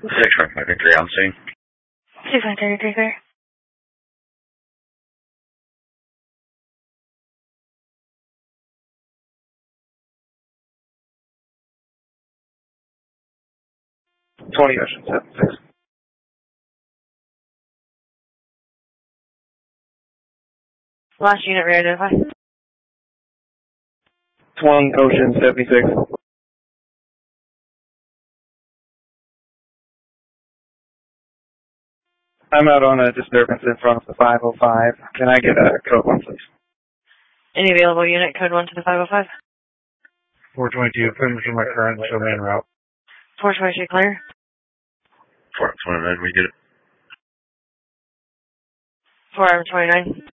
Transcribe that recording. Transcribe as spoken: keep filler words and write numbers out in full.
six five five Victory on scene. six five five Victory clear. twenty Ocean seven six. Last unit re-identify. twenty Ocean seventy-six. I'm out on a disturbance in front of the five oh five. Can I get a code one, please? Any available unit, code one to the five oh five. four twenty-two, put from my current domain route. four twenty-two clear. four twenty-nine, we get it. four twenty-nine.